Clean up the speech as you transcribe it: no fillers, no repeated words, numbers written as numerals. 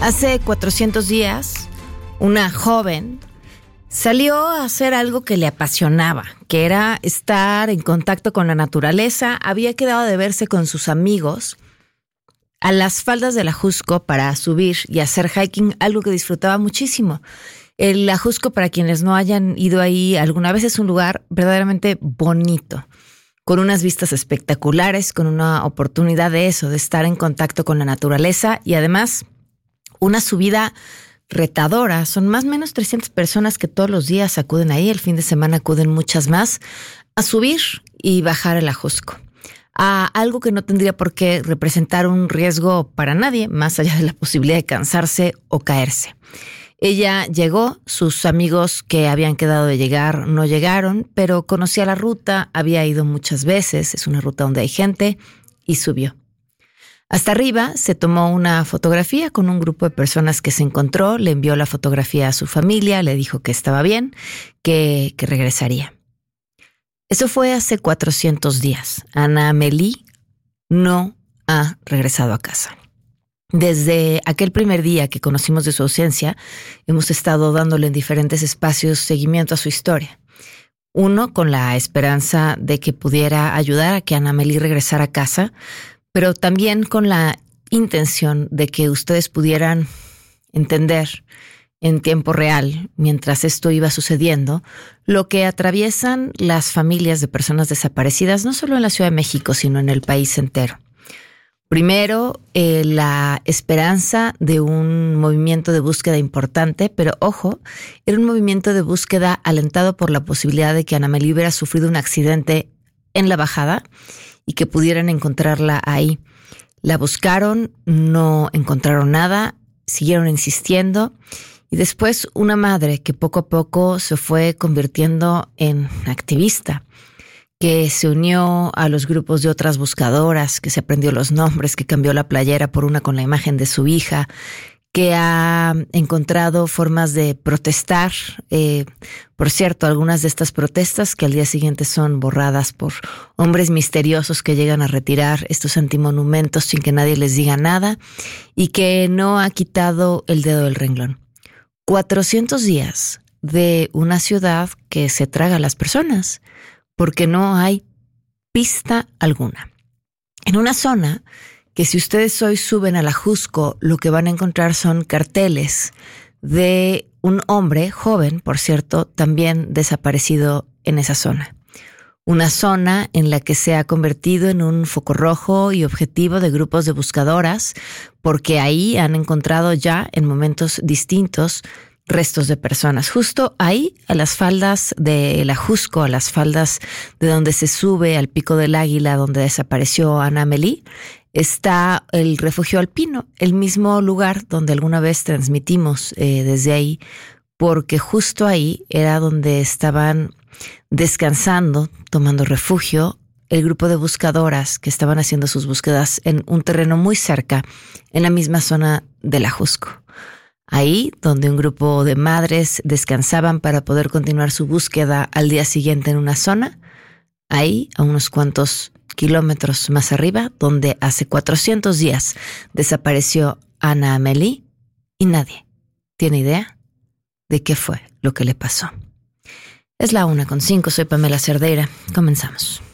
Hace 400 días, una joven salió a hacer algo que le apasionaba, que era estar en contacto con la naturaleza. Había quedado de verse con sus amigos a las faldas del Ajusco para subir y hacer hiking, algo que disfrutaba muchísimo. El Ajusco, para quienes no hayan ido ahí alguna vez, es un lugar verdaderamente bonito, con unas vistas espectaculares, con una oportunidad de eso, de estar en contacto con la naturaleza y además una subida retadora. Son más o menos 300 personas que todos los días acuden ahí, el fin de semana acuden muchas más, a subir y bajar el Ajusco. A algo que no tendría por qué representar un riesgo para nadie, más allá de la posibilidad de cansarse o caerse. Ella llegó, sus amigos que habían quedado de llegar no llegaron, pero conocía la ruta, había ido muchas veces, es una ruta donde hay gente, y subió. Hasta arriba se tomó una fotografía con un grupo de personas que se encontró, le envió la fotografía a su familia, le dijo que estaba bien, que regresaría. Eso fue hace 400 días. Ana Amélie no ha regresado a casa. Desde aquel primer día que conocimos de su ausencia, hemos estado dándole en diferentes espacios seguimiento a su historia. Uno, con la esperanza de que pudiera ayudar a que Ana Amélie regresara a casa, pero también con la intención de que ustedes pudieran entender en tiempo real, mientras esto iba sucediendo, lo que atraviesan las familias de personas desaparecidas, no solo en la Ciudad de México, sino en el país entero. Primero, la esperanza de un movimiento de búsqueda importante, pero ojo, era un movimiento de búsqueda alentado por la posibilidad de que Ana Amélie hubiera sufrido un accidente en la bajada y que pudieran encontrarla ahí. La buscaron, no encontraron nada, siguieron insistiendo y después una madre que poco a poco se fue convirtiendo en activista, que se unió a los grupos de otras buscadoras, que se aprendió los nombres, que cambió la playera por una con la imagen de su hija, que ha encontrado formas de protestar. Por cierto, algunas de estas protestas que al día siguiente son borradas por hombres misteriosos que llegan a retirar estos antimonumentos sin que nadie les diga nada y que no ha quitado el dedo del renglón. 400 días de una ciudad que se traga a las personas porque no hay pista alguna. En una zona que si ustedes hoy suben al Ajusco, lo que van a encontrar son carteles de un hombre joven, por cierto, también desaparecido en esa zona. Una zona en la que se ha convertido en un foco rojo y objetivo de grupos de buscadoras, porque ahí han encontrado ya en momentos distintos restos de personas. Justo ahí, a las faldas del Ajusco, a las faldas de donde se sube al Pico del Águila, donde desapareció Ana Amélie, está el refugio alpino, el mismo lugar donde alguna vez transmitimos desde ahí, porque justo ahí era donde estaban descansando, tomando refugio, el grupo de buscadoras que estaban haciendo sus búsquedas en un terreno muy cerca, en la misma zona del Ajusco. Ahí, donde un grupo de madres descansaban para poder continuar su búsqueda al día siguiente en una zona, ahí, a unos cuantos kilómetros más arriba, donde hace 400 días desapareció Ana Amélie y nadie tiene idea de qué fue lo que le pasó. Es la 1:05, soy Pamela Cerdeira. Comenzamos.